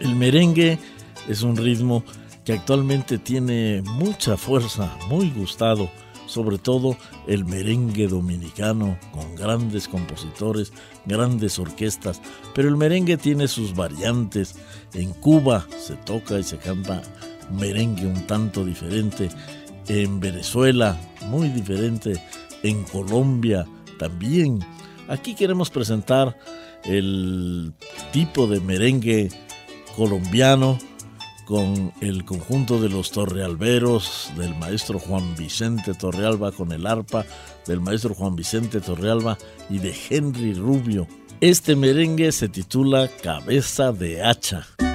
El merengue es un ritmo que actualmente tiene mucha fuerza, muy gustado, sobre todo el merengue dominicano, con grandes compositores, grandes orquestas, pero el merengue tiene sus variantes. En Cuba se toca y se canta un merengue un tanto diferente, en Venezuela muy diferente, en Colombia también. Aquí queremos presentar el tipo de merengue colombiano con el conjunto de los Torrealberos del maestro Juan Vicente Torrealba, con el arpa del maestro Juan Vicente Torrealba y de Henry Rubio. Este merengue se titula Cabeza de Hacha.